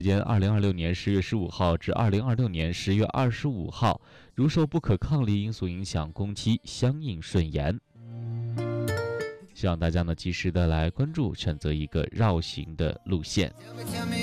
间2026年10月15号至2026年10月25号，如受不可抗力因素影响，工期相应顺延。希望大家呢及时的来关注，选择一个绕行的路线。